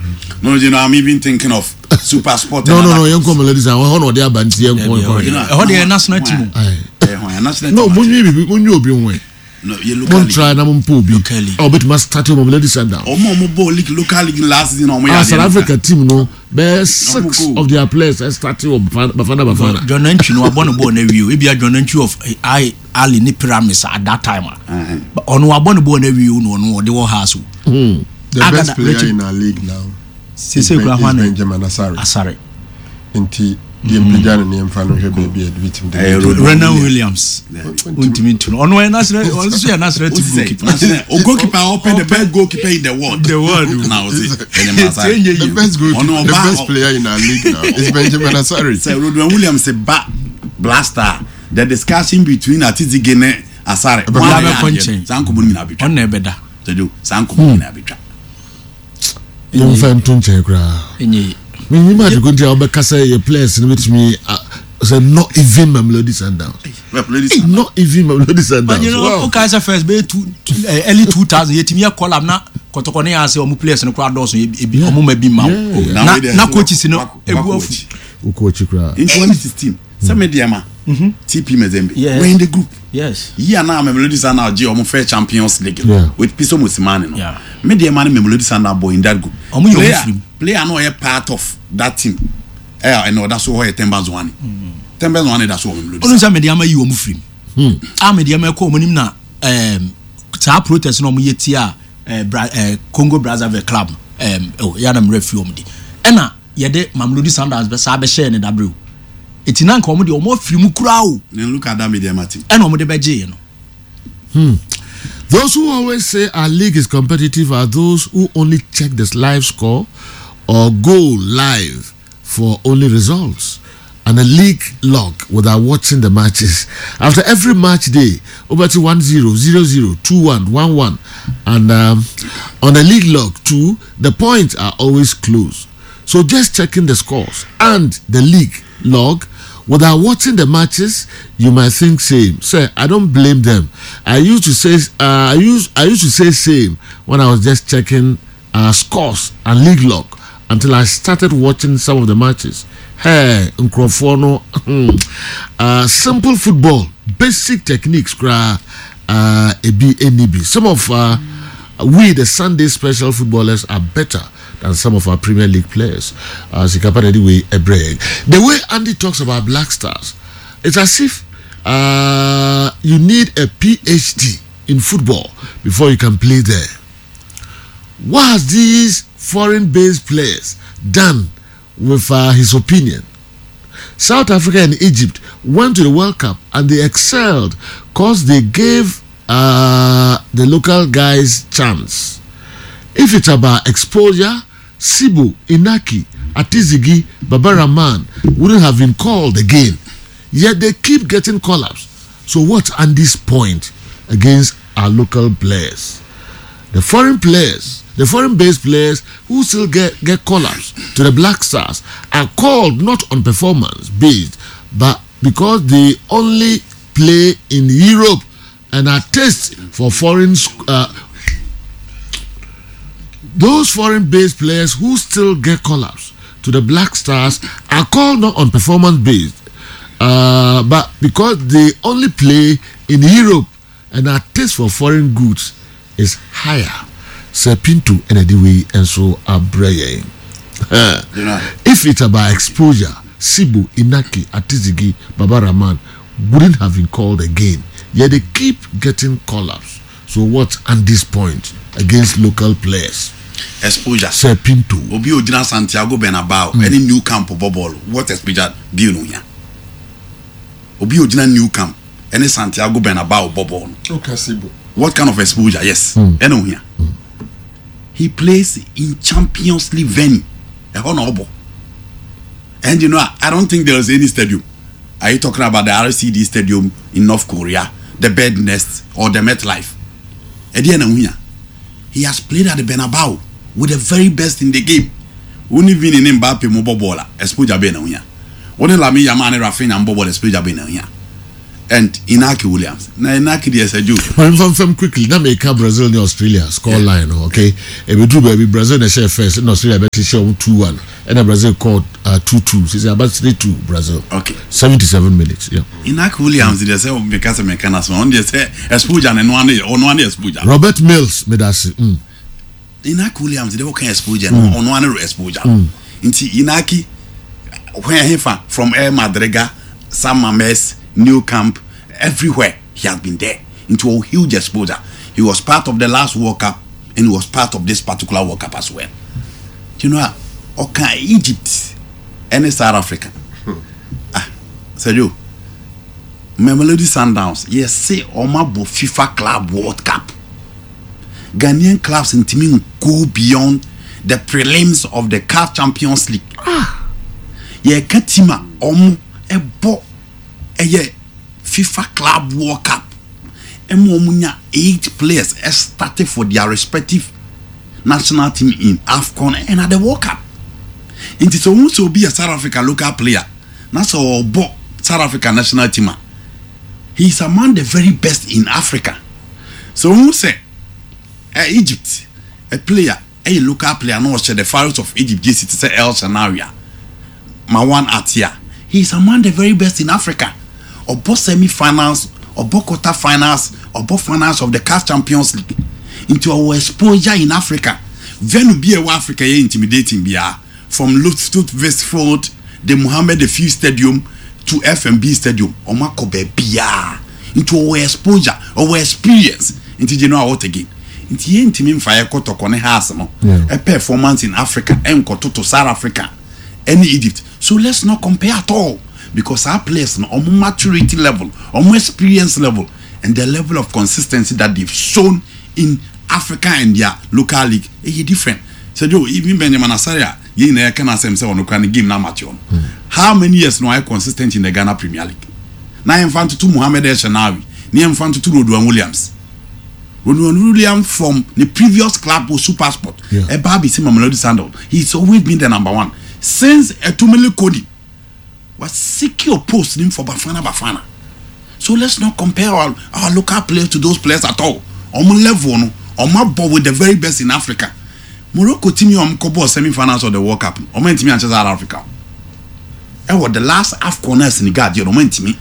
No, you know, I'm even thinking of Super Sport. No, you come ladies and one or the other bands here. National team. No, when you no, you look try na locally. Oh, but must start with ladies and down. More league local league last season. South Africa team no, best 6 of their players starting of Bafana. John Nenchu no born review. If you are John Nenchu of Ali ni Pyramids at that time. But on one born review no they were hassle. The best player in our league now is Benjamin Asare. Inti Diempijana ni mfano he baby admit Renan Williams. Ultimate no. Ono national also national team goalkeeper open the best goalkeeper in the world. Now the best player in our league now is Benjamin Asare. So Renan Williams say blaster. The discussion between Atizige and Asare. Sanko Buni na bitwa. On na beda. Tedu Sanko Buni na bitwa. You find tunche kra. Enye. Me ma de gonti obeka say your players with me say not even Mamelodi Sundowns. Not even Mamelodi Sundowns. But you know Okaisa first be early 2000 yetimi call am na kotoko ne ase omu players no kra doso omu ma bi ma. Na coaches no ebu afu. Coach kra. In 2016 some mediama TP Mazembe. We're in the group. Yes. Yeah, now Mamelodi Sundowns G omu fair Champions League with Piso Mosimane no. Yeah. Mediama Mamelodi Sundowns boy in that group. Player no a part of that team. And that's why Tembazwani. Tembazwani that's what Mamelodi. Onu sa mediama yi omu free. Mediama ko omu nim na ta protest no mu yetia Congo Brazzaville club ya na mrefi omu di. Ena yede Mamelodi Sundowns be sa be share ne dabrew. Etina nka omu de omu free mu kura o. Then look at that mediama team. Ena omu de beje no. Those who always say our league is competitive are those who only check the live score or go live for only results and a league log without watching the matches. After every match day, over to 1-0, 0-0, 2-1, 1-1, and on the league log too, the points are always close. So just checking the scores and the league log without watching the matches, you might think same. Say, I don't blame them. I used to say same when I was just checking scores and league log until I started watching some of the matches. Hey, Nkrofono, simple football, basic techniques, some of we the Sunday special footballers are better than some of our Premier League players. The way Andy talks about Black Stars, it's as if you need a PhD in football before you can play there. What has these foreign-based players done with his opinion? South Africa and Egypt went to the World Cup and they excelled because they gave the local guys chance. If it's about exposure, Sibu, Inaki, Atizigi, Baba Rahman wouldn't have been called again. Yet they keep getting call-ups. So what's Andy's point against our local players? The foreign-based players who still get call-ups to the Black Stars are called not on performance-based, but because they only play in Europe and are tested for foreign. Those foreign-based players who still get call-ups to the Black Stars are called not on performance-based, but because they only play in Europe and are tested for foreign goods is higher. Sepinto and Ediwe and so Abreye. If it's about exposure, Sibu, Inaki, Atizigi, Baba Rahman wouldn't have been called again. Yet they keep getting call-ups. So what's Andy's point against local players? Exposure. Sepinto. Obi Ojina Santiago Bernabeu. Any new camp for ball. What exposure do you know here? Obi Ojina new camp. Any Santiago Bernabeu ball. Okay, Sibu. What kind of exposure? Yes. Any here. He plays in Champions League venue. And you know, I don't think there is any stadium. Are you talking about the RCD stadium in North Korea, the Bird Nest, or the MetLife? He has played at the Bernabeu with the very best in the game. Only even in Mbappe mobile baller, exposure bena unya. Only Lami Yamane Rafinha and Bobo exposure bena unya. and Inaki Williams. Now Inaki the SAJ. From quickly, now make Brazil and Australia score line, okay? If we do baby Brazil the share first, in Australia bet show 2-1, and Brazil called 2-2. It's about 3-2 Brazil. Okay. 77 minutes. Yeah. Inaki Williams they say because of mechanism. On they say Espuja and one Espuja. Robert Mills made us. Inaki Williams they can Espuja on one Espuja. Inti Inaki where he from El Madriga, San Mamés, New Camp, everywhere he has been there into a huge exposure. He was part of the last World Cup and he was part of this particular World Cup as well. You know, okay, Egypt and South Africa. Sergio, Mamelodi Sundowns, yes, say Omabo FIFA Club World Cup. Ghanaian clubs in Timin go beyond the prelims of the CAF Champions League. Ye katima ebo eye FIFA Club World Cup. Omunya 8 players started for their respective national team in AFCON and at the World Cup. It is also be a South Africa local player. That's all South Africa national team. He is among the very best in Africa. So who say Egypt, a player, a local player, no the Pharaohs of Egypt, just to say El Shanaria. Mawan Atia. He is among the very best in Africa. Or both semi-finals, or both quarter-finals, or both finals of the CAF Champions League. Into our exposure in Africa. Venu be a Africa intimidating BR. From Lutzoot Westfield, the Mohammed V Stadium to FMB Stadium. Omakobe BR. Into our exposure, our experience. Into general out again. Into intimate fire koto kone hasamo. A performance in Africa and koto to South Africa. Any Egypt. So let's not compare at all. Because our players on maturity level, on experience level, and the level of consistency that they've shown in Africa and their local league is different. So even Benjamin Asaria, you know, can ask himself on the game now match on. How many years now are consistent in the Ghana Premier League? Now I'm fan to Mohamed El Shanawi, now I'm fan to Rodwan Williams. Rodwan Williams from the previous club was Super Sport. A Barbie Mamelodi Sundowns. He's always been the number one. Since Etumele Kodi was secure post him for Bafana. So let's not compare our local players to those players at all. On my level, on my ball with the very best in Africa. Morocco team on Kobo semi-finals of the World Cup. On my team in South Africa. And what the last AFCON in the guard, on my team.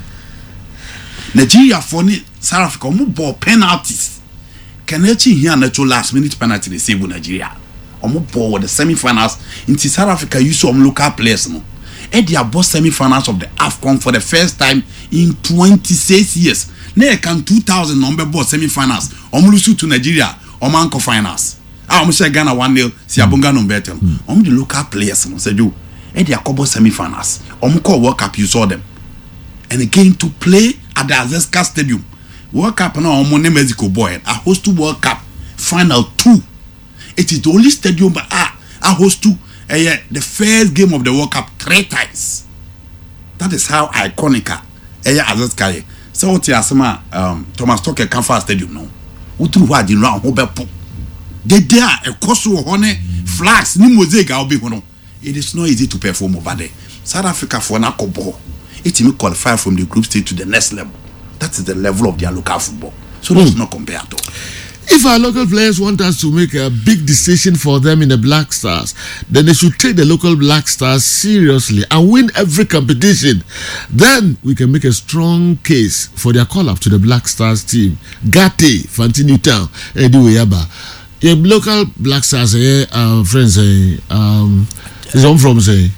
Nigeria for South Africa, on ball penalties. Kanachi here natural last minute penalty they save Nigeria. On ball with the semi-finals in South Africa. You saw local players no. And they are both semi-finals of the AFCON for the first time in 26 years. Now can 2000 number both semi-finals. Lose to Nigeria. Manco finals. I'm sure Ghana 1-0. Siabunga no better. The local players say you. And they are couple semi-finals. Call World Cup. You saw them. And again to play at the Azteca Stadium. World Cup now name Mexico boy. I host to World Cup final 2. It is the only stadium but I host to the first game of the World Cup 3 times. That is how iconic Azteca. So what you say Thomas Tuchel Kanfa Stadium no. Utru wa di round ho bepo. They there a koso hone flags ni mosaic will be hono. It is not easy to perform over there. South Africa for na kobo. It may qualify from the group stage to the next level. That is the level of their local football. So let's not compare at all. If our local players want us to make a big decision for them in the Black Stars, then they should take the local Black Stars seriously and win every competition. Then we can make a strong case for their call-up to the Black Stars team. Gate, Fanti Newtown, Eddie Weyaba. Your local Black Stars, friends, is on from, say,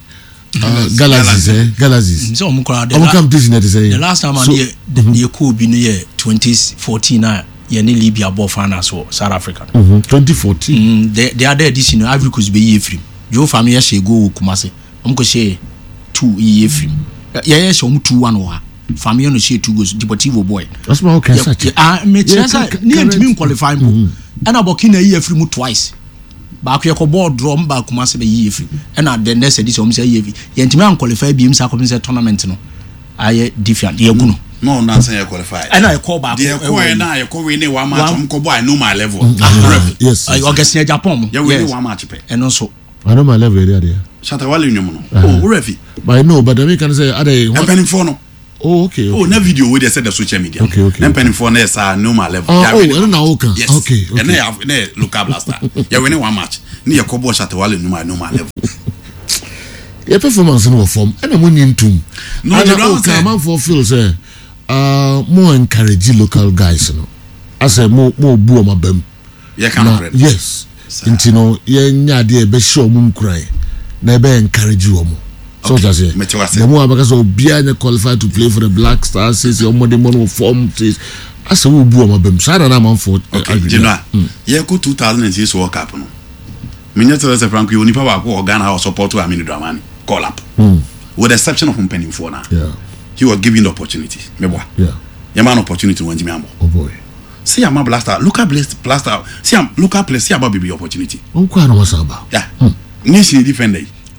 Galaxies. So, the last time I could be near 2014. Yeni Libya ball finals for South Africa. 2014. They are there this Ivory Coast be year free. Joe family she go Kumasi. Share 2 year free. Yeah, 2-1 or family no share 2 goals. Deportivo boy. That's my okay. Near to qualifying. And about Kina year free twice. Back your board drum back Kumasi be year free. And at the next edition say year free. Yentiman qualify beam circumstance tournament no. I different. Yaguno. No, not saying qualify. And I call back. They are calling one match. I'm going I know my level. Yes. I guess near Japan. You will one match. And also, I know my level there. Shatawali, oh, Refi. But I know, but I can say, are they penning for no? Oh, okay. Oh, na video where they said the social media. Okay. Then penny for next normal level. I don't know. Yes. Okay. And they local blaster. Yeah, winning one match. Ni ya kobo shot wale normal level. Your performance in form. And I'm winning too. No, you know, man for Phil say, more encourage local guys. You know, I say more boo my bem. Yeah, can yes. Into you know, yeah, dear, be sure moon cry. Never encourage you more. So just say, the more because of being qualified to play for the Black Stars, says your money will form. Says, I say we boo my bem. So I don't know for. Okay, you know, yeah, go 2006 World Cup. No, me not tell us Frank, you never go Ghana or support to Aminu Dramani. Call up. With the exception of Mpeni for now. Yeah. He was given the opportunity. Yeah. Your man opportunity when Jimmy Ambo. Oh boy. See I'm a blaster. Local blaster. See I'm local place. See about baby opportunity. Yeah. Nation defender.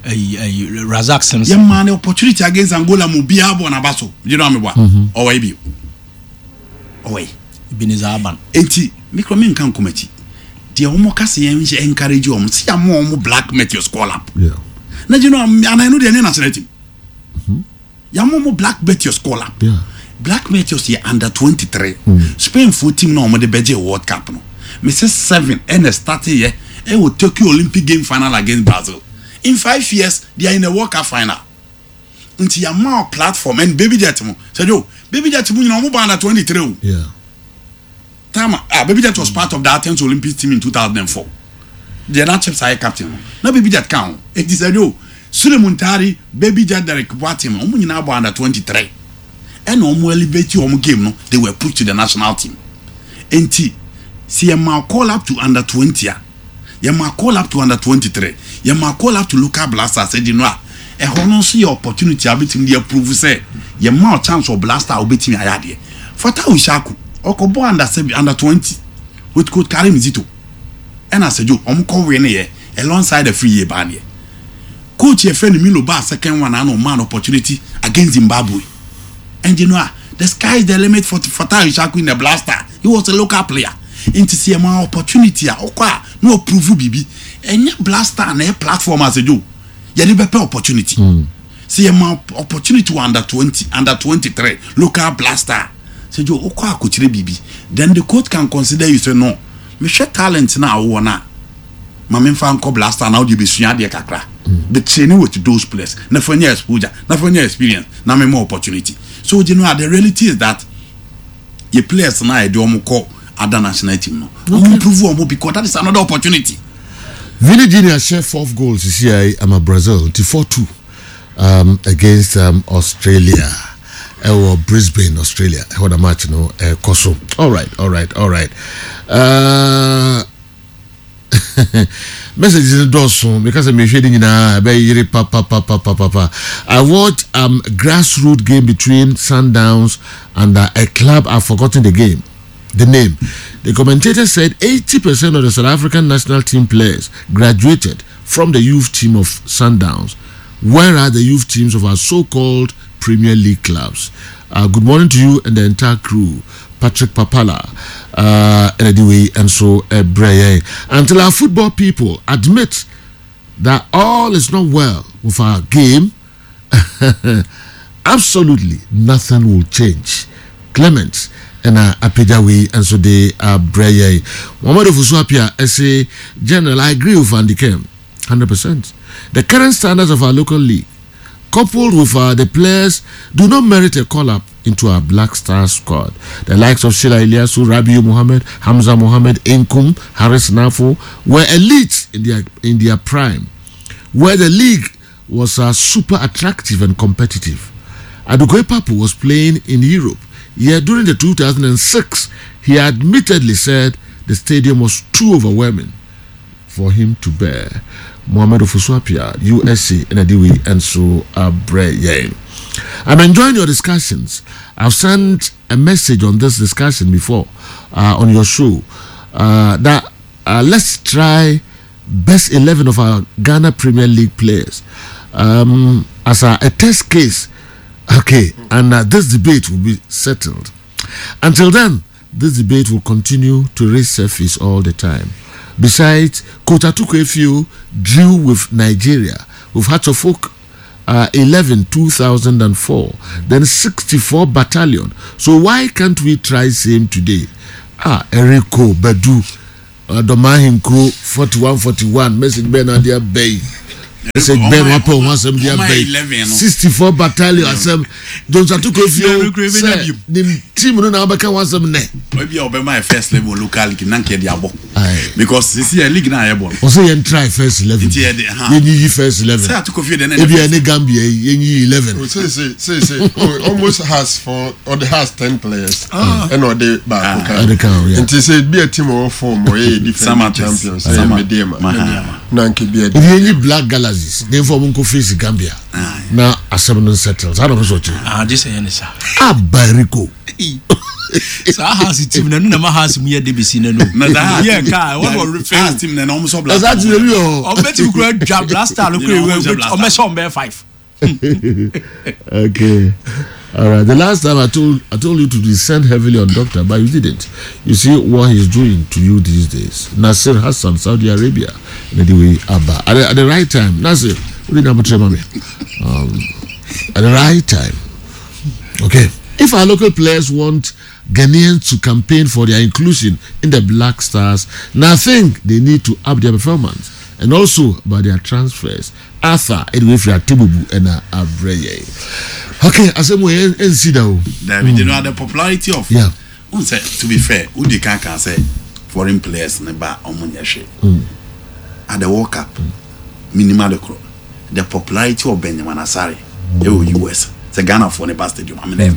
Razak Simpson. Your man opportunity against Angola Mubiabo and Abaso. You know me what? Oh baby. Oh way. Binizaban. Enti micromin can committee. The Omokasi encourage you. See I'm more black met your call up. Yeah. Now you know, and I know the national team. Yamomo black bet your score up. Yeah. Black Meteors here under 23. Spain 14 no the Beje World Cup no. Mrs. 7 and the started here. It will Tokyo Olympic game final against Brazil. In 5 years, they are in the World Cup final. Into your more platform and baby jet mo. Said yo, baby jet mo you know under 23. Yeah. Tama, baby jet was part of the Athens Olympic team in 2004. They are not chips high captain. No baby jet count. It is a yo. Suleiman Tari, baby jet Derek Watim, under 23. And elevate you game no, they were put to the national team. NT, see a man call up to under 20. You ma call up to under 23. You ma call up to local blaster. Said you know, a honor see opportunity. I bet him the approve. Say you ma chance of blaster. I bet him I had here. Fata Ushaku, Okobo under 20, which could carry Mizito. And I said you, call winning here alongside the free year ban here. Coach your friend Milo Bar second one and no man opportunity against Zimbabwe. And you know, the sky is the limit for Fatah Ishaku in the blaster. He was a local player. Into see a man opportunity. No prove bibi. And your blaster and a platform as a do. You have a opportunity. See a man opportunity under 20, under 23, local blaster. Say you okwa kuchire bibi. Then the coach can consider you say no. Me share talent now wana. Mame fan ko blaster now you be suya de kakra. The training with those players. Na for your exposure, na for your experience, na me more opportunity. So you know the reality is that your players now do call other national team no. Prove because that is another opportunity. Vini Junior share 4 goals this year. I'm a Brazil 4-2 against Australia. Or Brisbane, Australia. I had a match, you know, Koso. All right. Messages in the door soon because I'm shading in a very papa. I watched grassroots game between Sundowns and a club. I've forgotten the name. The commentator said 80% of the South African national team players graduated from the youth team of Sundowns. Where are the youth teams of our so-called Premier League clubs? Good morning to you and the entire crew. Patrick Papala, anyway, and so Brian. Until our football people admit that all is not well with our game, absolutely nothing will change. Clement and Apejawi, and so they are Brian. Mohamed Ofusuapia, say, General, I agree with Andy Kem, 100%. The current standards of our local league, coupled with the players, do not merit a call-up into our Black Star squad. The likes of Sheila Ilyasu, Rabiu Mohammed, Hamza Mohammed, Inkum, Harris Nafo were elites in their prime, where the league was super attractive and competitive. Adugoy Papu was playing in Europe. Yet during the 2006, he admittedly said the stadium was too overwhelming for him to bear. Mohamed Ofusuapia, USA, and so Brian. I'm enjoying your discussions. I've sent a message on this discussion before on your show that let's try best 11 of our Ghana Premier League players as a test case. Okay, and this debate will be settled. Until then, this debate will continue to resurface all the time. Besides, Kota Tuku Efio drew with Nigeria, with Hatchofolk 11 2004, then 64 battalion. So why can't we try same today? Eriko Badu Domahinko 41 message Benadia Bay. Say Ben Wapo was some dear bay 64 battalion asem don't to go the team no abaka was some ne maybe I'll my first level local nanke diabo because this year league na ebo also you try first 11 you first 11 say to coffee then if you any Gambia you 11 say almost has for or the has 10 players and or the back and say be a team of 4 more different champions say Medema nanke be a black gala they form unko face Gambia. Now assembly settles. I don't know what just saying sir. Bariko. So I has team na no has me DBC na no. Yeah, car what will refer team na almost blast. That's really o bet you go drop blast star look o me some bear 5. Okay. All right. The last time I told you to descend heavily on doctor, but you didn't. You see what he's doing to you these days. Nasir Hassan, Saudi Arabia, anyway, Abba. At the right time, Nasir, what did Abba tell me? At the right time. Okay. If our local players want Ghanaians to campaign for their inclusion in the Black Stars, now I think they need to up their performance and also by their transfers. Arthur, anyway, for Tibubu and Abreye. Okay, as a way and see though. David, you know the popularity of to be fair, who they can say foreign players never omunyashe. At the World Cup, minimal the popularity of Benjamin Asare, US, the Ghana for the past stadium. I mean,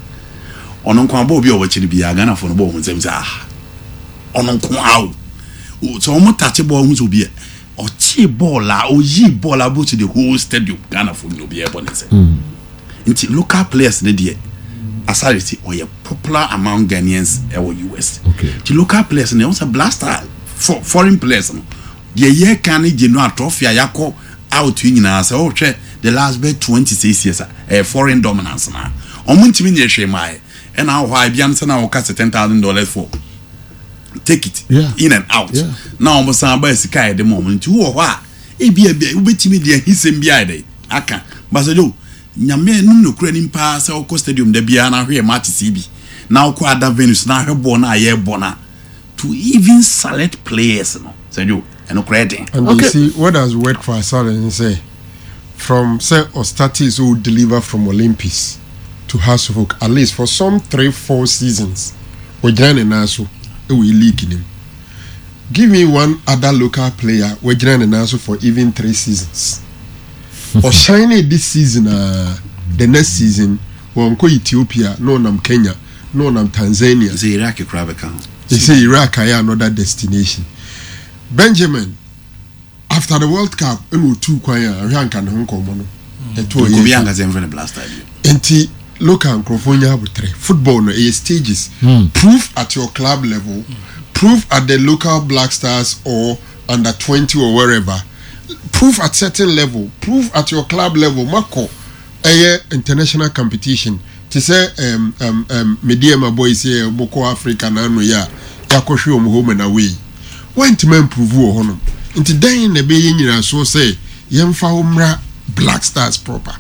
on Kwambo be over Chilibia, Ghana for the ball, and say, on Kwao. So, almost touch a ball will be or cheap baller or ye baller about to the whole stadium, Ghana for no be able to say. Into local players the day asarity or a popular among Ghanaians or US. Okay. The local players and also blaster for foreign players. The year can general trophy ayako out in us or the last bit 26 years foreign dominance now. Omuntimi shemai and now why Bianca now cost $10,000 for take it in and out. Now almost somebody sky at the moment. Who or what? It be a bit timid his MBI. I can but nyame no kura nimpa se o stadium da bia na hwe match CB now ko ada Venus na hwe bona aye bona to even select players no so you and credit and okay. You see what has worked for us and say from say Ostatis who deliver from Olympus to Hasselhoek at least for some 3-4 seasons we jana na so e we league him. Give me one other local player we jana na so for even 3 seasons. Or shiny this season, the next season, we'll go Ethiopia, no nam Kenya, no nam Tanzania. It's Iraq, Krabaka. They say Iraq, I another destination. Benjamin, after the World Cup, we two choir, rank and Hong Kong mono. The two years as the blast time. Enti local Microphone with 3 football no stages. Proof at your club level, proof at the local Black Stars or under 20 or wherever. Proof at certain level, proof at your club level, Mako, international competition. To say, media my boys here, Boko Africa, Nano ya Yakoshi home and away. When to men prove honor. Into day in the bay in so say, Yamfa Black Stars proper.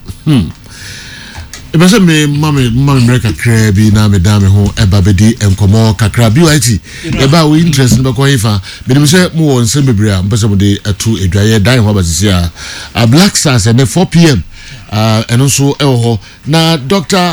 If I say me, mommy, America crabby, na me dame ho, ebabedi, enkomo, kakrabi, whitey. Eba we interest in Bakoifa, but we say more on Sembria, but somebody a 2 a dry dying what is here. A Black Stars and then 4 p.m. And also na doctor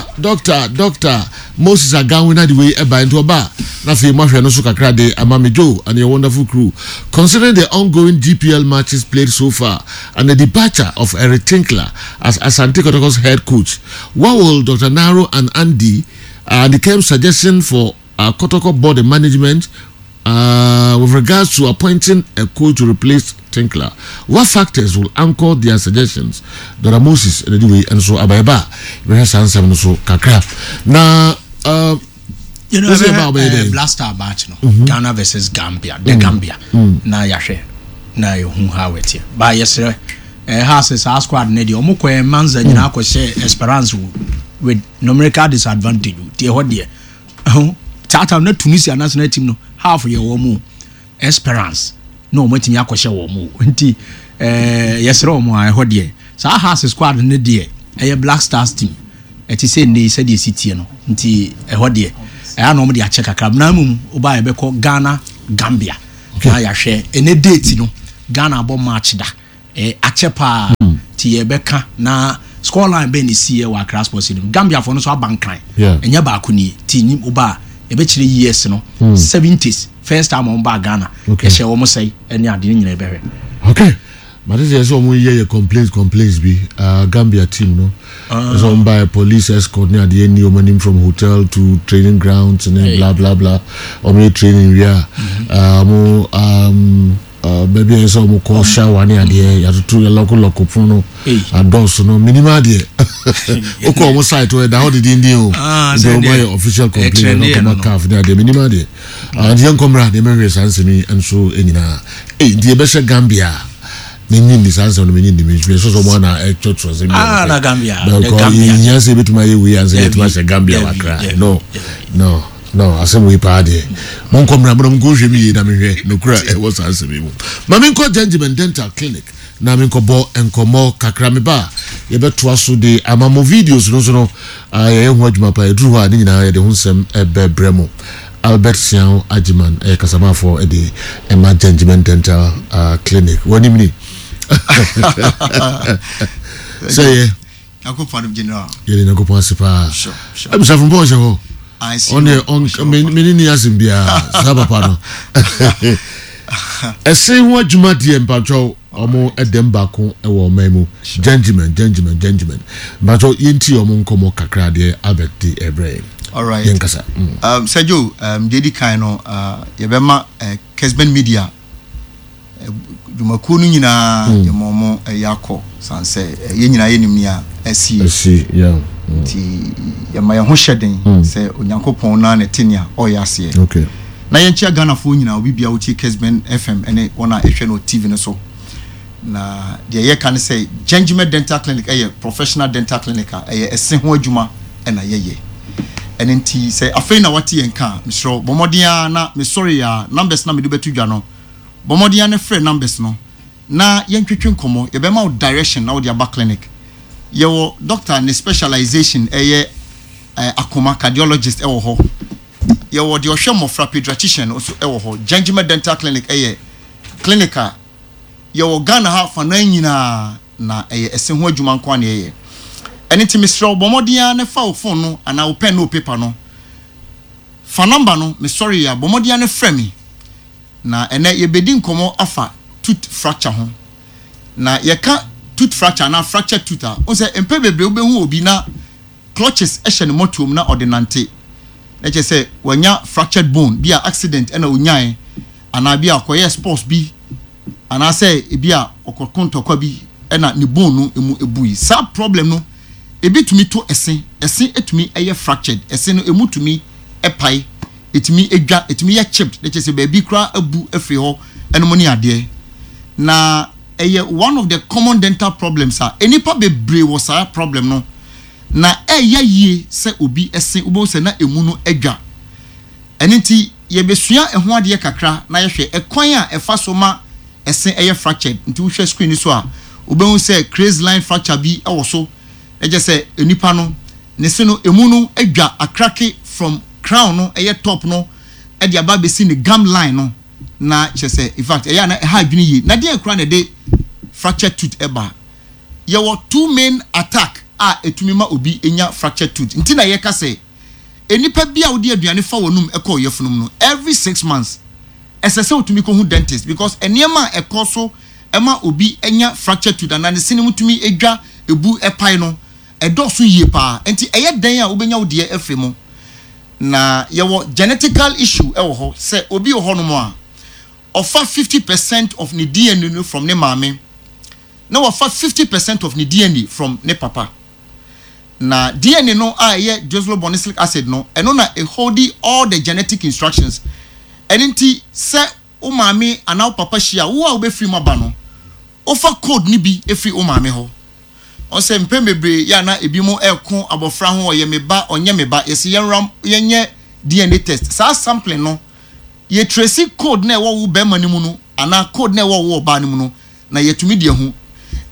Moses Agan winner the way eba into a bar. Nafi Mafia no Kakra de Amami Joe and your wonderful crew. Considering the ongoing GPL matches played so far and the departure of Eric Tinkler as Asante Kotoko's head coach, what will Dr. Naro and Andy they came suggestion for Kotoko board management with regards to appointing a coach to replace Tinkler? What factors will anchor their suggestions? Dr. Moses and so Abayaba, so Kakra. Now, you know, blaster match, no Ghana versus Gambia, the Gambia. Na yashe, na yo how it here. But yesterday, has our squad nedi omukwe manza nyina akose Esperance with numerical disadvantage. Tie ho de. Tata na Tunisia national team no half year wo mu Esperance no matimi akose wo mu. Nti yesterday omo ho de saa Hearts squad ne de ɛyɛ Black Stars team ɛti sɛ ne sɛ de sitie no nti ɛhɔ de ɛya no mo de akyɛ kakra na mum oba yɛbɛkɔ Ghana Gambia na yɛhwɛ ene date no Ghana bɔ match da akyɛ pa ti yɛbɛka na scoreline bɛ ne sie wɔ Accra Sports Stadium Gambia fo no so abankan ɛnyɛ baako ni ti ni oba yɛbɛkyerɛ years no 70s first time on ba Ghana yɛhyɛ wɔn sɛ ɛne ade nyina ɛbɛhwɛ okay but this is some year complaints be Gambia team no some by police escort near the any woman from hotel to training grounds and then blah blah blah or me training maybe I saw mo call shower near the ya to your local puno and those no minimum there okay almost site where the how did India the official complaint no come calf there the minimum there and young comrade the memory answer me and so anyna the best Gambia meaning this answer no meaning the means so someone a church was in na Gambia you say bit my we answer it was Gambia cry no asem we party mon komra bro go hwe mi na me hwe no kura e was answer me ma me nko Gentleman Dental Clinic na me nko bo enkomo kakra me ba ye beto aso de amamo videos no so no ye hu adwuma pa edru ho ani nyina ye de hunsem ebebremo Albert Sian Ajiman kasama for the Emma Gentleman Dental Clinic woni mini say akopano general ye na kopon sepa sure abisa fun bo se ho on menini asimbia sabapa no ese ho adwuma die mpatwo omo edem bako e wo mamu gentleman mpatwo yenti omo nkomo kakra de abekti ebre all right yenkasa Sergio dedi kan no yebema Kesben Media dumaku no nyina yemomo yakọ sanse ye nyina ye nimnia asi yeah ti yama ye ho hyeden se onyankopon na ne tenia oyase okay na ye nchia Ghana fo nyina obi bia uti Kesben FM ene wona ehwe no TV no so na de ye kan say Gentleman Dental Clinic professional dental clinic ese ho adwuma na ye enenti say afei na wate yen kan misro bomodia na me sorry ya numbers na me do betu dwa no bomodia na free numbers no na yen twetwe nkomo ye be ma direction na wo dia back clinic yewo doctor ne specialization akoma cardiologist ewo ho yewo de ohwe mofra pediatrician also ewo ho Gentleman Dental Clinic clinica yewo Ghana ha fa na nyina na ese ho adwuma nko ane anything Mr. Bomodia ne fa phone no ana wo pen no paper no fa number no me sorry ya Bomodia ne frɛ me na ene ye bedi nkomo afa tooth fracture ho na ye ka tooth fracture na fracture tooth o se empe bebre obehu obi na clutches ehye ne motom na ordinante na che se wanya fractured bone bi a accident ena onyan ana bi akoye sports bi ana se bi a okokontokwa bi ena ne bone no emu ebui sa problem no ebi tumi to esen etumi eye fractured esen no emu tumi epai etumi edwa etumi ye chipped na che se ba bi kra abu afri ho eno ni ade na one of the common dental problems are enipa bebre was a problem no na ye se obi esen obo se na emu no edwa enenti ye besua eho ade kakra na ye hwe ekwan a efa so ma esen fractured nti wo hwe screen so a obehu se crazy line fracture bi ewo so eje se enipa no ne se no emu no edwa akrake from crown no top no e dia ba be si ne gum line no na che se in fact na ha adwini yi na de akra na de fracture tooth eba ye were two main attack etumi ma obi enya fracture tooth nti na ye ka se enipa bia wo de aduane fa wonum ekọ yefunum no every 6 months esese otumi ko hu dentist because eniema ekoso ema obi enya fracture tooth and ne sinu mutumi edwa ebu epai no edoso yie pa nti eye den a obenya wo de efremu na ye wo genetical issue ewo ho se obi ho no mo a offer 50% of the DNA from ne mame na offer 50% of the DNA from ne papa na DNA no ye deoxyribonucleic acid no eno na holdi all the genetic instructions enenti se o mame ana papa hia wo a obefiri maba no offer code ni bi efiri o mame ho on se mpembebre ya na ebi mo ekon abofra ho ye meba onye meba yesi yenram yenye DNA test sa sampling no ye trace code na wo be manimu no ana code na wo ba nimu no na yetumi de hu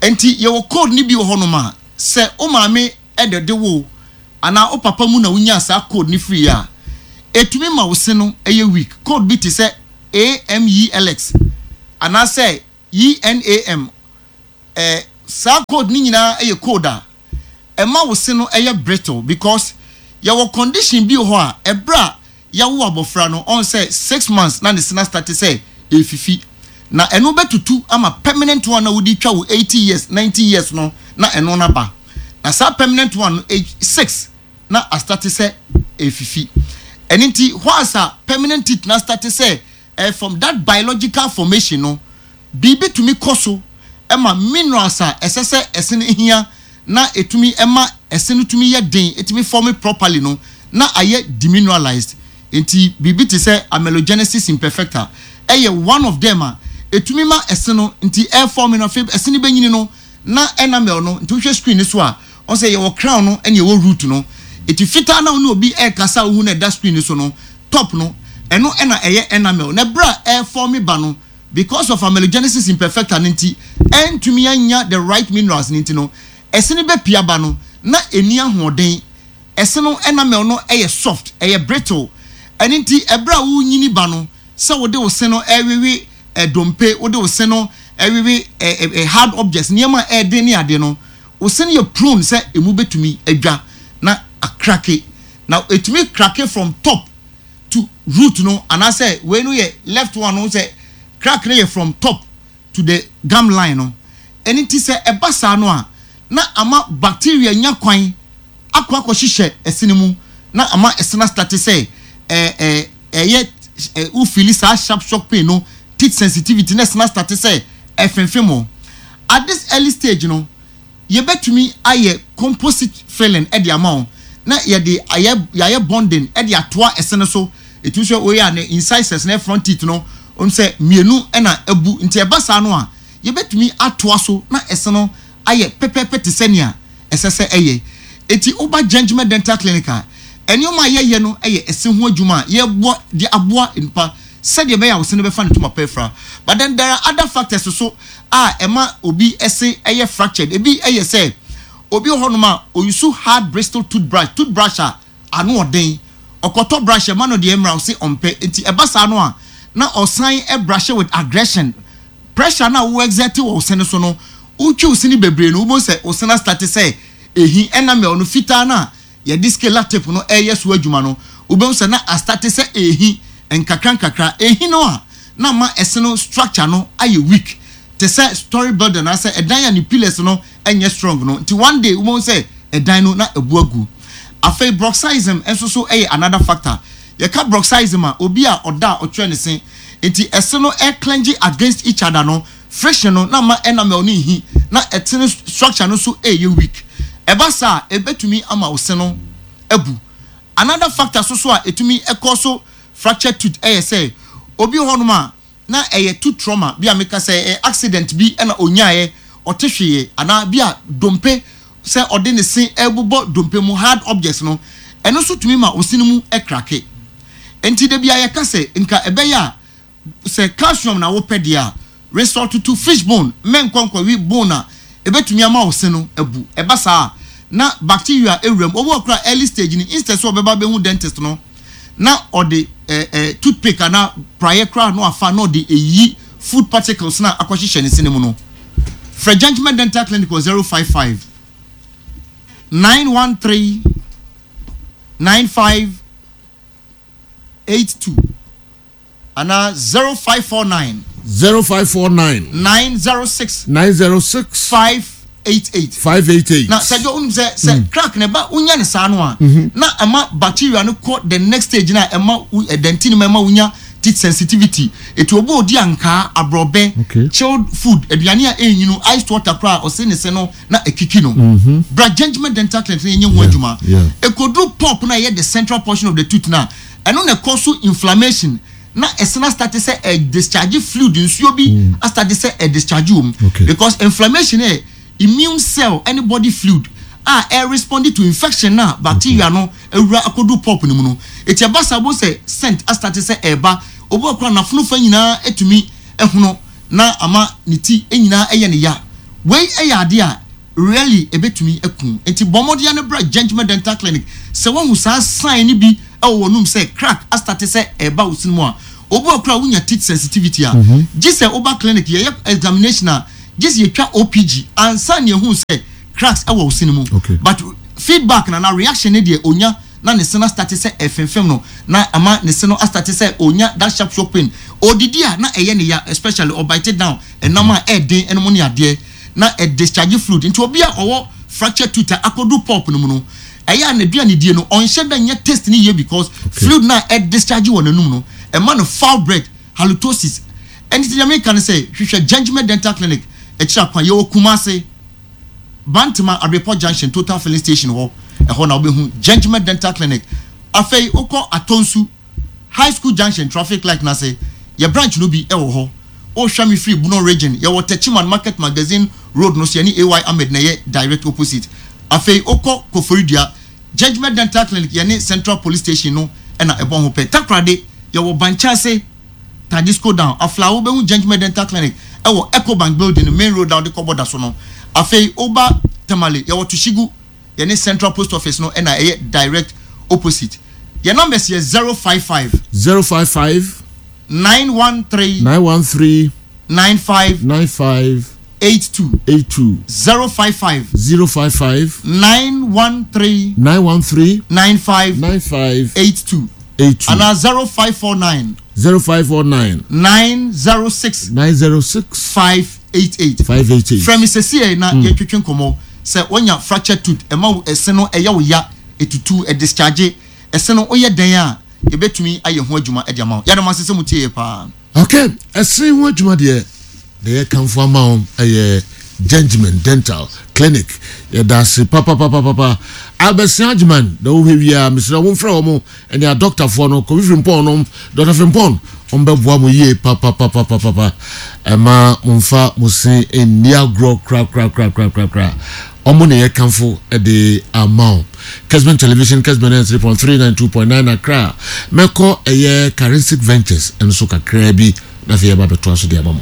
enti ye wo code ni bi wo hono ma se o maame de wo ana o papa mu na wunya sa code ni free ya etumi ma wo se no eye week code bi ti se AMELX ana se ENAM sa code ni nyina eye code a ema wo se no eye brittle because ye wo condition bi ho a ebra ya wo abofra no on say 6 months na the sina start say efifi na eno betutu ama permanent one na wodi twa wo 80 years 90 years no na eno na ba na sa permanent one age 6 na a start say efifi eninti what's permanent it na start say from that biological formation no bibi to me koso ema minerals esese esene hia na etumi ema esene tumi ye den etumi form properly no na aye demineralized enti bibi ti say amelogenesis imperfecta one of them etumi ma eseno nti air forming of esene benyini no na enamel no nti hwe screen so a on say your crown no ene your root no eti fita na no obi air kasa hu na that screen so no top no eno ena enamel na bra air forming ba no because of amelogenesis imperfecta nti entumi anya the right minerals nti no esene be piaba no na eni ahoden eseno enamel no soft brittle eninti ebra wo nyini ba no se wo de wo seno ewewe dompe wo de wo seno ewewe hard objects niema den ni ade no wo seno ye prone se emu betumi adwa na akrake na etumi krake from top to root no and I say we no ye left one no say crack na from top to the gum line no eninti se ebasa no a na ama bacteria nya kwan akwa hihye esene mu na ama esena start say u feel sa sharp shock pain no teeth sensitivity na esena start say efenfemo at this early stage no ye betumi aye composite filling e de amount na ye de aye bonding e de atoa esene so etuhwe oye an incisors na front teeth no on say mienu e na abu nti e basa no a ye betumi atoa so na eseno aye pepepe te senia esese eye eti oba Judgment Dental Clinic enioma ye no ese ho adwuma ye bo de aboa inpa said ye be ya wo se no be fa ntoma pefra but then there are other factors so ema obi ese fractured ebi say obi honoma oyusu hard bristle toothbrush anu oden okoto brush ma no de emra se ompe enti ebasa no a na osan brush with aggression pressure na wo exert wo se no so no uchi usini bebre no ubo se osena start say ehi enamel no fita na ye discala tape no so adwuma no ube se na start say ehi enkakra ehi no a na ma eseno structure no aye weak te say story builder na say edan ya ni pillars no enye strong no nti one day ube se edan no na ebuagu afei bruxism enso so another factor ye ka bruxism a obi a oda otwe ne sen nti eseno clenching against each other no friction no na ma enamel no hi na etene structure no so weak ebasa ebetumi ama oseno ebu another factor so a etumi ekoso fractured tooth say obi honoma na tooth trauma bia meka say accident bi na onyae otehweye ana bia dompe say ode ne sin ebubo dompe mu hard objects no eno so tumi ma osinu mu krake enti de bia yeka say nka ebeya say calcium na wo pedia resort to fish bone men kwankwa wi bone na ebetumi ama oseno ebu ebasa na bacteria ewrem owo okra early stage ni instead so obeba be hu dentist no na ode toothpick na prior cra no afa no de eyi food particles na akwahihye ne sinemu no for Judgment Dental Clinic 055 913 9582 ana 0549 906 588 na sajo unze crack ne ba unya ne sa no a na ama bacteria no ko the next stage na ema dentine ma unya teeth sensitivity etu obo odi anka abrobe chilled food aduane a enyinu iced water cra o se ne se no na ekiki no bra Judgment Dental Clinic enye ho adwuma ekodu pop na ye the central portion of the tooth na eno na cause inflammation na esena start say a discharge fluid nsuo bi start say a discharge because inflammation immune cell any body fluid responding to infection na bacteria no ewura akodu pop ni mu no etiabasa bo say scent start say eba obo kwa na funu fa nyina etumi ehuno na ama niti enyina eye ne ya wey ade really ebetumi ekun enti bomodia ne bra Gentleman Dental Clinic se won hu sa sign ni bi e wo num se crack astarte se eba usinu a obo okra wunya teeth sensitivity a gise oba clinic ye examination a gise ye twa OPG ansa ne hu se cracks e wo usinu mu but feedback na reaction ne de onya na ne sena start se efemfem no na ama ne seno start se onya that sharp pain odidi a na eye ne ya especially or bite it down enama den eno ne ade na a discharge fluid into obi a owo fracture tooth akodu pop no mu no eye na dua ne die no on sheda nya test ni ye because fluid na a discharge won anum no a man of foul breath halitosis anything you can say hwehwe Gentleman Dental Clinic e kira kwa ye Kumase Bantama Arepo Junction Total Filling Station ho e ho na obehu Gentleman Dental Clinic afei okọ Atonsu High School Junction traffic light na say your branch no bi e wo ho o hwami free Buno region your Techiman Market Magazine road no so any AY Ahmed na ye direct opposite afei okọ Koforidia Gentleman Dental Clinic ye ne Central Police Station no e na ebon ho pe takrade your Banchase Tadisco down afla obehu Gentleman Dental Clinic e wo Ecobank building main road down the Koboda so no afei oba Tamale your Tushigu ye ne Central Post Office no e na ye direct opposite your number is 055 913 95 82 055 913 95 82 and 0549 906 588 from Mr. C na ye twetwen komo say onya fracture tooth e ma ese no eya wo ya etutu e discharge ese no oye den a e betumi aye ho adwuma e dia ma ya dem asese mutie pa okay ese ho adwuma de kanfo ama aye Gentleman Dental Clinic ya dasi papa Albert Adjuman da wo hwia Mr. Wonfra wo and ya doctor for no ko Frimpon no Dr. Frimpon ombeboa mo ye papa ema mumfa musin enia grow crack omo ne yekanfo e de amount Kesman Television Kesman 3.392.9 Accra meko eye Currency Ventures enso kakra bi na fe ba beto aso de abamo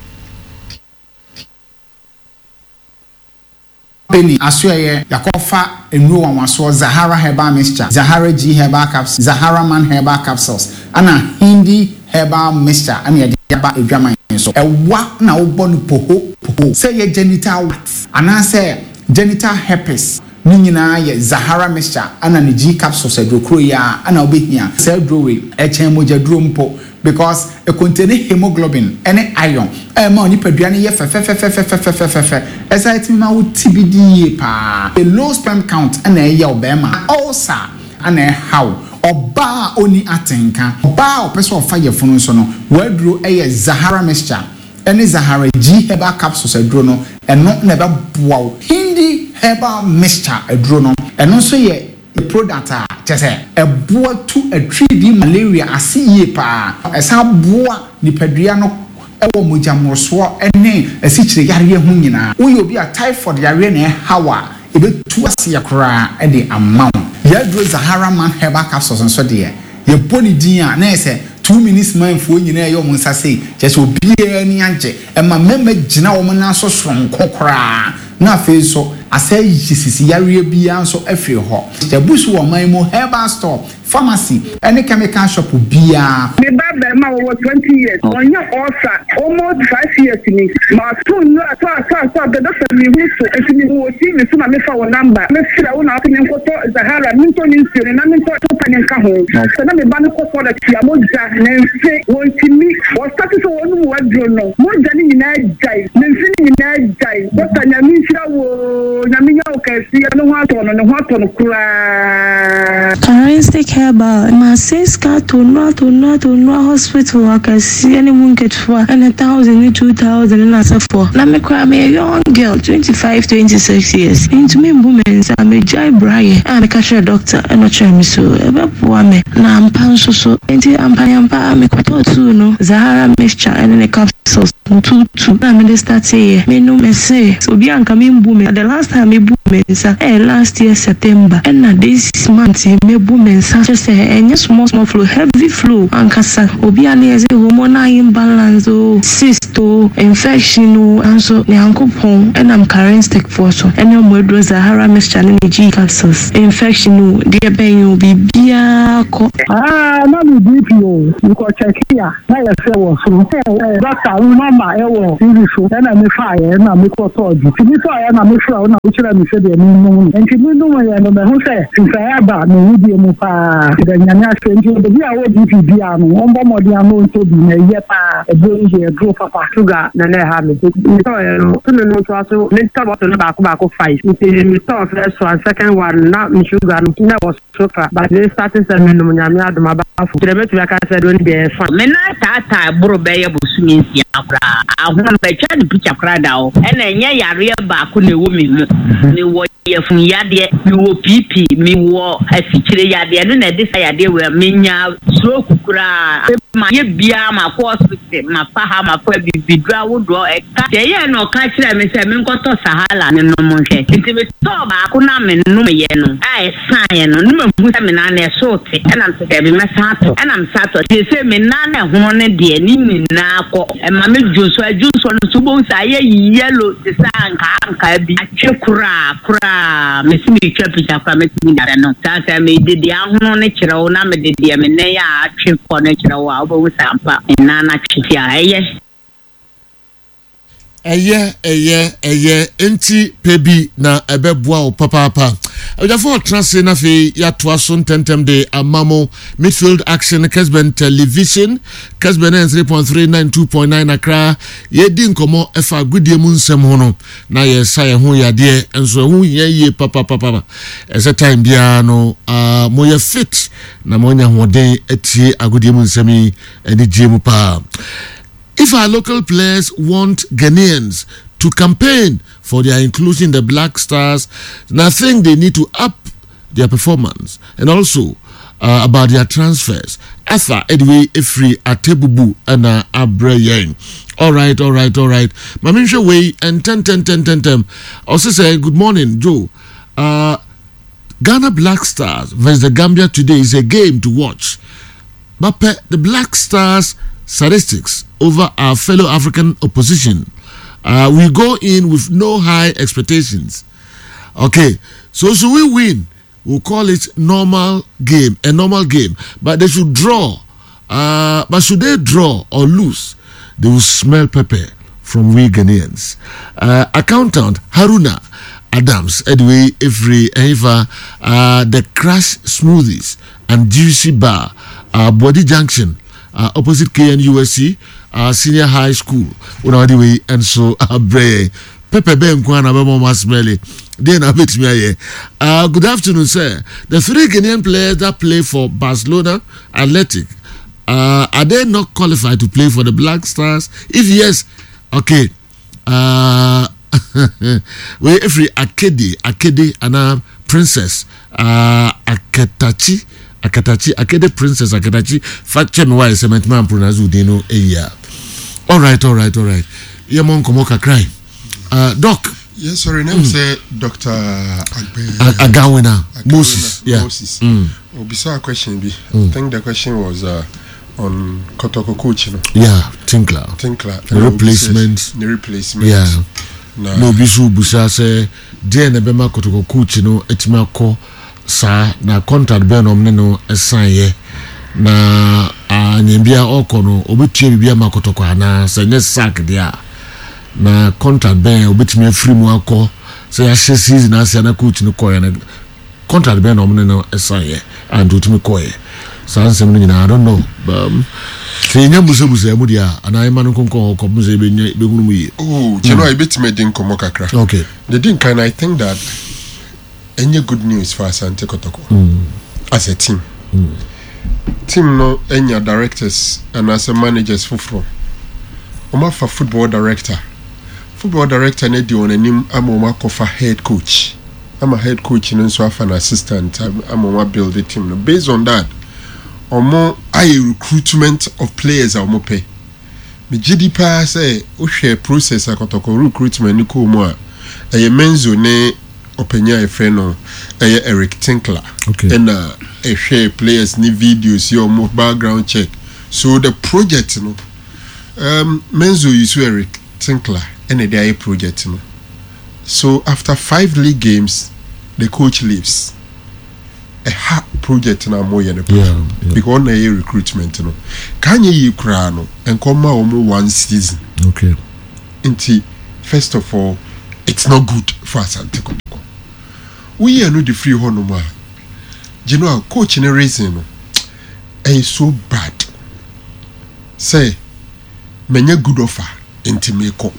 Penny asweye yakofa enuro wanwaso Zahara Herbal Mixture, Zahara G Herbal Capsules, Zahara Man Herbal Capsules, ana Hindi Herbal Mixture, ana yaba edwaman so. Ewa na obonu poho. Say ye genital wax, ana say genital herpes. Ni nyina ye Zahara Mixture, ana ni G capsules edrokro ya, ana obehia. Say drowe echen moja dro mpo because it contains hemoglobin and iron. Ma oni paduane ye fe. Esa itimi ma wo TBD pa. A low sperm count and a ye obema. Also and a how oba oni atenka. Oba opeso of fire funu so no. Wadro eye Zahara Mixture. Any Zahara G Herbal Capsules edrono and not never wow. Hindi Herbal Mixture edrono and also ye a product just a boa to a 3D malaria asiye pa esa boa ni pedriano ewo mojamroso ene esichire yare hu nyina wo obi a typhoid yare na hawa ebetu ase yakora e de amount ya dro Zahara Man Herbal Capsules nso de ye boni din a na ese 2 minutes man fo nyina ye omo nsase just obi ani anje e ma mema gina wo na so sonkokora na fe so asay jisisi yare bia so afre ho the bush wo man mo Herbal Store pharmacy any chemical shop bia me baba ma wo 20 years onya osa almost 5 years ni ma tun no so the doctor me who so etimi wo ti me so na me fa wo number me fira wo na atimi nkoto Zahara minto ni nsire na minto to panenka ho so na me ba ne koto da tia moja na nse wo timi wo start so wo nu wadro no moja ni nyina jai me nse ni nyina jai doctor nya mi fira wo nya mi nya o kasi no ho ato no kura Currency Herbal ma seska to no hospital workers any munket for and 1,000 2,000 na safo na me kwa me young girl 25-26 years into me women say me jai braye am catch a doctor and not try me so ebe poa me na ampa so enti ampa me kwato tu no Zahara Mixture and the capsules to na me start say me no me say so bi anka me mbu me the last time me bu me say last year September and na this month me bu me say na just say small flow heavy flow ankasa obi ani eze hormonal imbalance cyst infection and so ne ankopon enam current stick for so ene omwedo Zahara mixture ne G capsules infection de ben obi bia ko na mi DPO you go check here na ya say wo so doctor mama e wo so na me fa ye na me ko so di ti mi so ya na me fra na u chira mi se de mi no enti mi no ya no me ho say ya ba no di mu pa de nyanya senji de bia wo DP bia no ombo modi anu nto bi na ye pa e do je do papa sugar na na ha me so ya no no to aso me ta bottle na ba ko 5 me to first one second one na me sugar no na was so far but they starting selling no nyame adoma ba fu de betu aka say do ni be fa me na ta bro be ye bosumi nsia akra ahuna be cha ni picture kra da o e na enye yare ba ko na ewo me mu ni wo ye fun yade mi wo pipi mi wo afikire yade no na de sa yade we menya stroke kura ma ye bia ma ko hospital ma pa ha ma fa bibidra wo do e ka ye no ka kire me se me nkoto sahala ne no mo hwe nti me to ba ko na me no me ye no ai san ye no me hu se me na na so te e na se be me sato e na me sato te se me na na ho ne de ni na ko e ma me juso no so bo sa ye yellow te sa nka bi akura me si me twa picture kwa me si da no sa me de ahono ne kire wo na me de me ne ya atwe ko ne kire wo a wo sa ampa na na twe eye enti pebi na ebeboa o papa ojafo transfer na fe ya to aso tentem de amamo midfield action Kesben television Kesben 3.39 2.9 Accra ye di nkomo efa gudie mu nsem ho no na ye sa ye ho yade enso ho ye papa ese time bia no mo ye fit na mo nya hoden etie agudie mu nsemi eni jemu pa. If our local players want Ghanaians to campaign for their inclusion in the Black Stars, then I think they need to up their performance and also about their transfers. Asa Edway Efri Atebubu and Abrayeng. All right. Maminsha way and 10. Also say good morning, Joe. Ghana Black Stars versus the Gambia today is a game to watch. But the Black Stars statistics over our fellow African opposition. We go in with no high expectations. Okay, so should we win? We'll call it a normal game. But they should draw. But should they draw or lose, they will smell pepper from we Ghanaians. Accountant Haruna Adams, Edway Every Eva, the Crash Smoothies and Juicy Bar, Body Junction, opposite KNUSC, Senior High School, and so Pepe Ben Kwana Bama Smelly. Then I bet me. Good afternoon, sir. The 3 Ghanaian players that play for Barcelona Athletic, are they not qualified to play for the Black Stars? If yes, okay. We every Akede and Princess Akede Princess Akatachi. Fact check me why cement man pronounce Udino a year. All right. Yamon Komoka cry. Doc. Yes, sorry, name say Dr. Agawena Moses. Yeah. Moses. Obisa question be. I think the question was on Kotoko coach, you know. Yeah, Tinkler. The replacement. Yeah. No bisu busa say dey na be ma Kotoko coach no etima ko sa na contract be no no esan ye na anyembia okono obetie bibia ma Kotoko ana say ne sack dia na contract ben obetime free mu akọ say ya season asia na coach no koye na contract ben no no esan ye and utimi koye so ansem no nyina I don't know say nya busa mu dia ana ima no konko ko busa be hunu mu yi chelo I betime din komo kakra. Okay, the din kind I think that any good news for Asante Kotoko as a team. Team no any directors and as a managers for Oma for football director ne di on anim amoma kofa head coach. I'm a head coach and so an assistant. I'm build the team. Based on that, omo I recruitment of players omo pay. Me GDP say o share process Kotoko recruitment ni ko mo a menzo ne openya a friend no Eric Tinkler. Okay. And share players ni videos your background check. So the project no Menzo is Eric Tinkler and the project no. So after 5 league games the coach leaves. A hard project na more than because na recruitment no. Can you kra no and come out 1 season. Okay. Inti first of all it's not good for Asante Kotoko. We are not the free honor. You know, coach in a reason is so bad. Say, many good offer into Meko.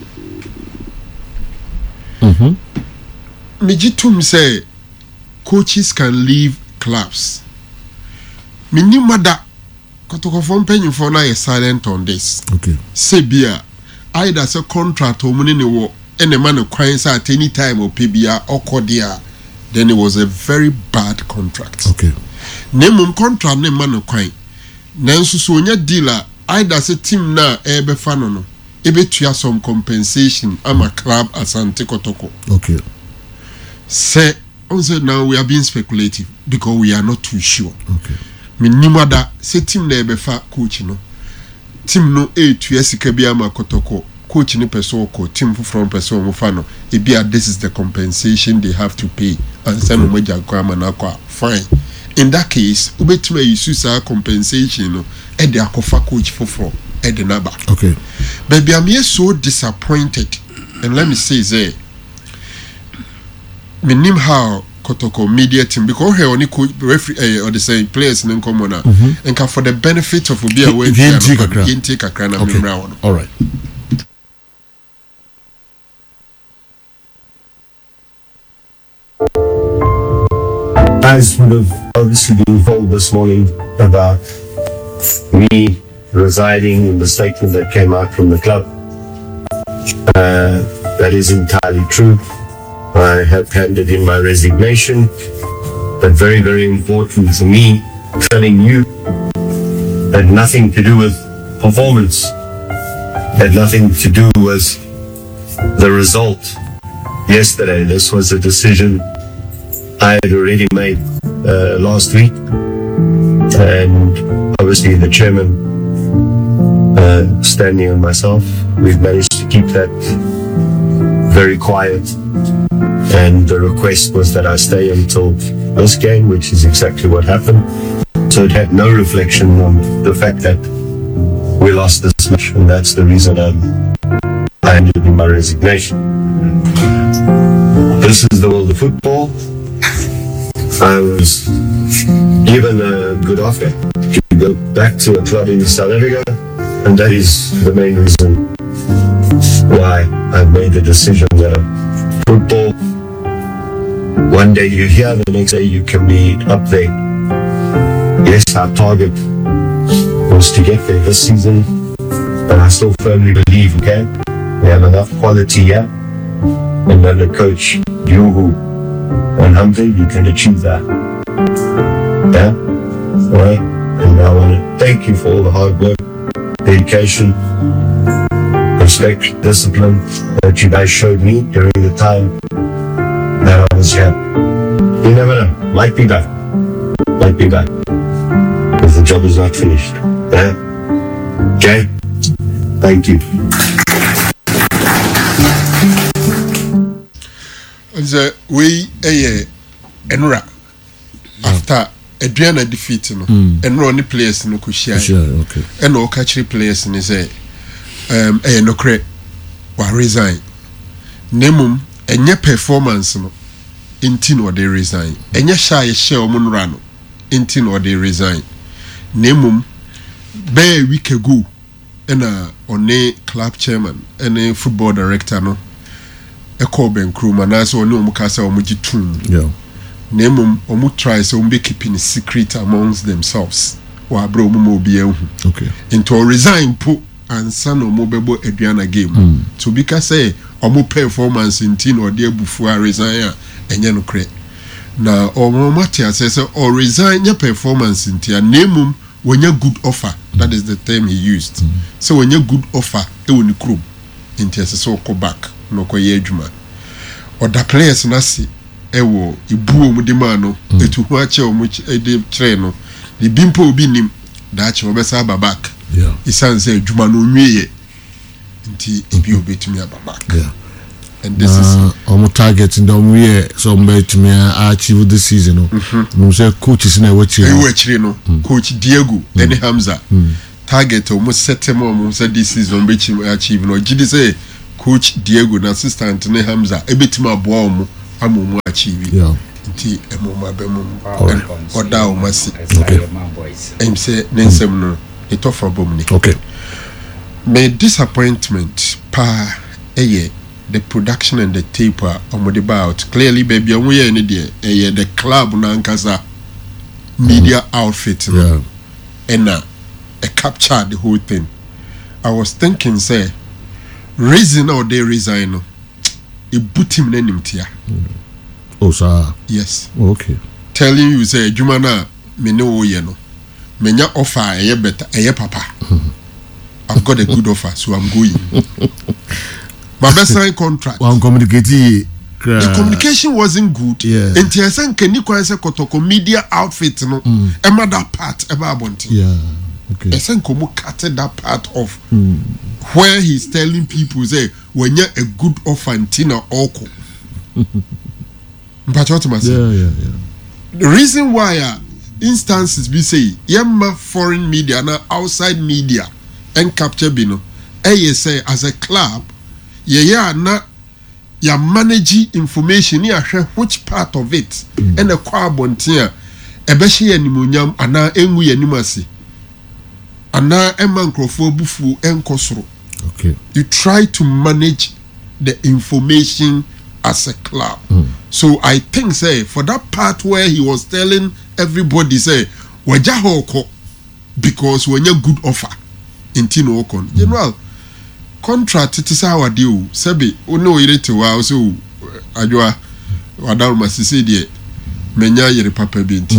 Mijitum say, coaches can leave clubs. Minimada Kotoko from penny for now is silent on this. Okay. Say, beer, either a contract or money war. And the man acquires at any time or PBR or Cordia, then it was a very bad contract. Okay. Name contract name man acquire. Nansu Sonia dealer, either say team na ebe fanono, ebe tuya some compensation. I'm a club Asante Kotoko. Okay. Say, also now we are being speculative because we are not too sure. Okay. Minimada say team na ebe fa coach no. Team no tuya sikabi ama Kotoko. Coach ni person ko team from person mo fano ebia this is the compensation they have to pay and send mo jagwa na kwa fine in that case ubetuma use sa compensation no e de akofa coach for e de naba. Okay. Baby, I'm here so disappointed and let me say say minim how Kotoko media team because he only coach referee or the same players in common and for the benefit of obi away take akra na memra. All right. As would have obviously been told this morning about me residing in the statement that came out from the club. That is entirely true. I have handed in my resignation, but very, very important for me, telling you, had nothing to do with performance, had nothing to do with the result yesterday. This was a decision I had already made last week, and obviously the chairman, Stanley and myself, we've managed to keep that very quiet, and the request was that I stay until this game, which is exactly what happened. So it had no reflection on the fact that we lost this match, and that's the reason I handed in my resignation. This is the world of football. I was given a good offer to go back to a club in South Africa, and that is the main reason why I made the decision that football, one day you're here, the next day you can be up there. Yes, our target was to get there this season, but I still firmly believe we can. We have enough quality here, and under coach Yuhu and Humphrey, you can achieve that. Yeah? Alright? And I want to thank you for all the hard work, dedication, respect, discipline that you guys showed me during the time that I was here. You never know. Might be back. Might be back. Because the job is not finished. Yeah? Okay? Thank you. The we Enra after Adriana defeat no Enra only players no kushia Okay. and no catchy players ni say no cre wa resign nemum enye performance no inti no they resign enye shy share omunra no inti no they resign nemum be week ago and on club chairman and football director no call Ben Kruma na so no mukasa omujitum nemum omu try so be keeping a secret amongst themselves wa bro mu obi ehu okay into resign po ansa no mo bebo aduana game to because say omu performance in tin or dey bufu a resign a enye no kre na omu matia say or resign your performance in tia nemum when you good offer that is the term he used so when you good offer e woni krum in tia say so go back no ko ye adwuma or the players na see ewo ibu mu de ma no etu ho ache o mu de tre no the bimpo obi nim da che obesa back isan say adwuma no nwiye nti ebi obetumi back and this is our target in the year so me achieve this season no say coach is na wachire no coach Diego Ene Hamza target almost set him on say this season be achieve no gidi say coach Diego na assistant ne Hamza ebetima aboa omo amomu achieve nti emoma be mum oda o masi em say nensem no it offer bomni okay my disappointment pa the production and the tape are about clearly baby we any there the club nankasa media outfit and a capture the whole thing. I was thinking say reason or they resign a boot him tia. Oh sir. Yes. Okay. Telling you say Jumana me no yeno. Menya offer a better a papa. I've got a good offer so I'm going. My best sign contract. One communicating. The communication wasn't good. Yeah. And I said, can you say kotoko media outfit no? Emma that part ever bonti. Yeah. Okay. I said, komu cut that part of where he's telling people say when you're a good offer in Tina Oko. But what am I saying? Yeah. The reason why instances we say yemma foreign media na outside media and capture bino. Say as a club. Na ya manage information ya hwe which part of it and a kwabontia ebehye yanimonyam ana enwu yanimase ana emankrofo bufu enkosoro. Okay, you try to manage the information as a club. So I think say for that part where he was telling everybody say waja hoko because when you good offer in Tino Okon general contract it is our deal sebi ono irete wa so adwa wadar masisi de menya yere papa binti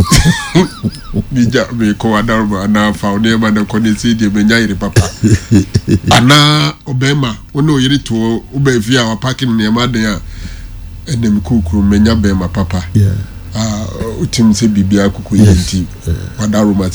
bija me ko wadar ma na fa one ma na konisi de menya yere papa ana obema ono irete wo obefi a parking ne ma de a enem kukuru menya be ma papa utim se bibia kuku yenti wadar ma